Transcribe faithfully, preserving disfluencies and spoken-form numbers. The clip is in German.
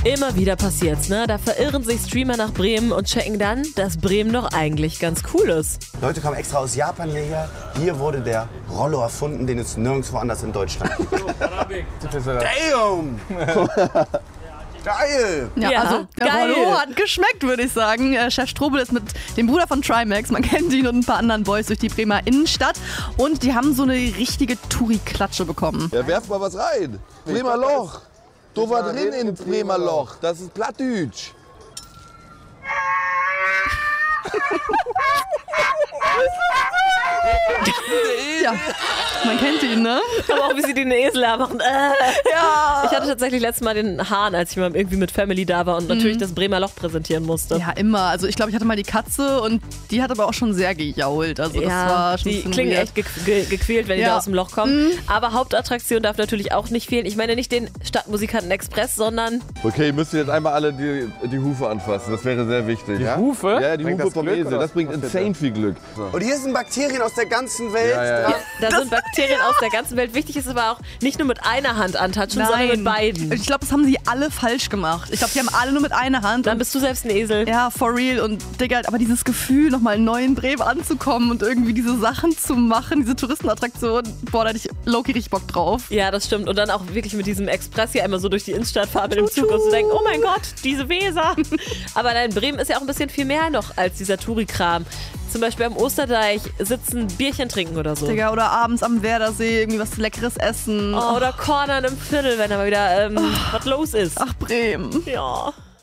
Immer wieder passiert's, ne? Da verirren sich Streamer nach Bremen und checken dann, dass Bremen doch eigentlich ganz cool ist. Leute kommen extra aus Japan hierher. Hier wurde der Rollo erfunden, den es nirgendwo anders in Deutschland gibt. Damn! Geil! Ja, Ja, also der geil. Rollo hat geschmeckt, würde ich sagen. Äh, Chef Strobel ist mit dem Bruder von Trimax, man kennt ihn, und ein paar anderen Boys durch die Bremer Innenstadt. Und die haben so eine richtige Touri-Klatsche bekommen. Ja, werf mal was rein. Bremer Loch. Du war drin in Bremer Loch. Das ist Plattdeutsch. Ja, man kennt ihn, ne? Aber auch wie sie den Esel machen. Äh. Ja. Ich hatte tatsächlich letztes Mal den Hahn, als ich mal irgendwie mit Family da war und natürlich das Bremer Loch präsentieren musste. Ja, immer. Also ich glaube, ich hatte mal die Katze und die hat aber auch schon sehr gejault. Also das war schon ein die bisschen klingen weird. echt ge ge gequält, wenn die Ja. da aus dem Loch kommen. Aber Hauptattraktion darf natürlich auch nicht fehlen. Ich meine nicht den Stadtmusikanten Express, sondern Okay, ihr müsst jetzt einmal alle die, die Hufe anfassen. Das wäre sehr wichtig. Die Hufe? Ja, die Bringt Hufe das vom Glück, Esel. oder Das bringt was insane viel Glück. Und hier sind Bakterien aus der ganzen Welt Ja, ja, ja. dran. da sind Bakterien aus der ganzen Welt. Wichtig ist aber auch, nicht nur mit einer Hand antatschen, sondern mit beiden. Ich glaube, das haben sie alle falsch gemacht. Ich glaube, die haben alle nur mit einer Hand. Dann und bist du selbst ein Esel. ja, for real. Und Digga, aber dieses Gefühl, nochmal neu in Bremen anzukommen und irgendwie diese Sachen zu machen, diese Touristenattraktion, boah, da hätte ich Loki richtig Bock drauf. Ja, das stimmt. Und dann auch wirklich mit diesem Express hier einmal so durch die Innenstadt fahren mit dem Zug und zu denken, oh mein Gott, diese Weser. Aber nein, Bremen ist ja auch ein bisschen viel mehr noch als dieser Touri-Kram. Zum Beispiel am Osterdeich sitzen, Bierchen trinken oder so. Digga, oder abends am Werdersee irgendwie was Leckeres essen. Oh, oder Cornern im Viertel, wenn da mal wieder ähm, was los ist. Ach, Bremen. Ja.